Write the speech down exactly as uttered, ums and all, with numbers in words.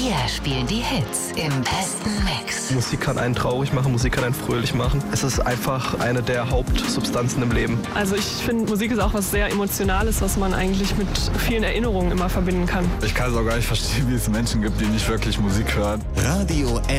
Wir spielen die Hits im besten Mix. Musik kann einen traurig machen, Musik kann einen fröhlich machen. Es ist einfach eine der Hauptsubstanzen im Leben. Also ich finde, Musik ist auch was sehr Emotionales, was man eigentlich mit vielen Erinnerungen immer verbinden kann. Ich kann es auch gar nicht verstehen, wie es Menschen gibt, die nicht wirklich Musik hören. Radio